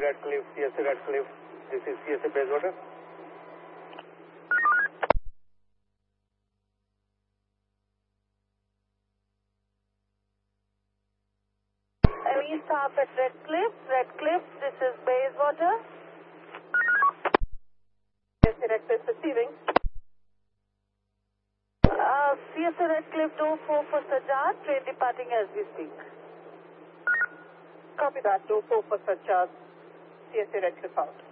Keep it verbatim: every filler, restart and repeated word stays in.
Radcliffe, C S A Radcliffe. This is C S A Bayswater. We stop at Radcliffe. Radcliffe, this is Bayswater. C S A Radcliffe receiving. Uh, C S A Radcliffe, door four for Sajjad, train departing as we speak. Copy that, door four for Sajjad, C S A Radcliffe out.